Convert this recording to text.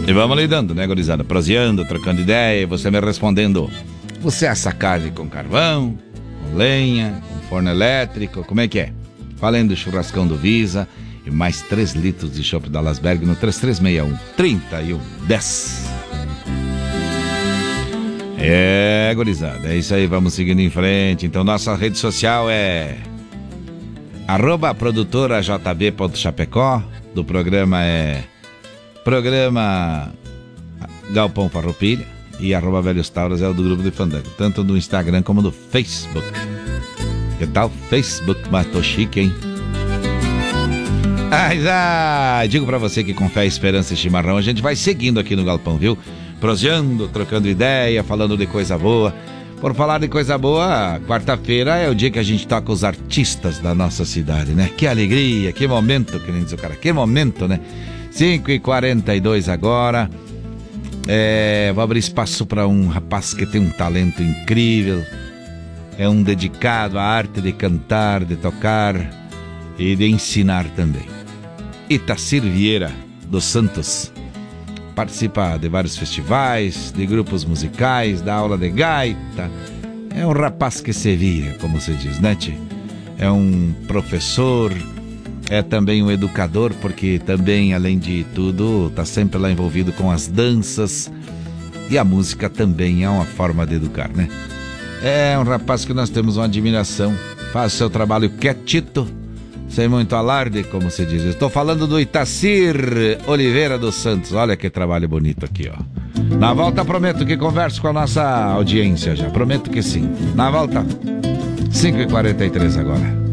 E vamos lidando, né, gurizada? Proseando, trocando ideia, você me respondendo. Você assa carne com carvão, com lenha, com forno elétrico, como é que é? Falando do churrascão do Visa e mais 3 litros de chopp da Lasberg no 3361-3110. É, gurizada, é isso aí, vamos seguindo em frente. Então nossa rede social é @produtorajb.chapecó. Do programa é Programa Galpão Farroupilha. E @Velhos Tauras é o do grupo de Fandango, tanto no Instagram como no Facebook. Que tal? Facebook, mas tô chique, hein? Digo pra você que com fé, esperança e chimarrão a gente vai seguindo aqui no Galpão, viu? Proseando, trocando ideia, falando de coisa boa. Por falar de coisa boa, quarta-feira é o dia que a gente toca os artistas da nossa cidade, né? Que alegria, que momento, que nem diz o cara, que momento, né? 5h42 agora. Vou abrir espaço para um rapaz que tem um talento incrível. É um dedicado à arte de cantar, de tocar e de ensinar também. Itacir Vieira dos Santos. Participa de vários festivais, de grupos musicais, dá aula de gaita. É um rapaz que se vira, como se diz, né, tchê? É um professor, é também um educador, porque também, além de tudo, está sempre lá envolvido com as danças. E a música também é uma forma de educar, né? É um rapaz que nós temos uma admiração. Faz o seu trabalho quietito, sem muito alarde, como se diz. Estou falando do Itacir Oliveira dos Santos. Olha que trabalho bonito aqui, ó. Na volta prometo que converso com a nossa audiência já. Prometo que sim. Na volta, 5h43 agora.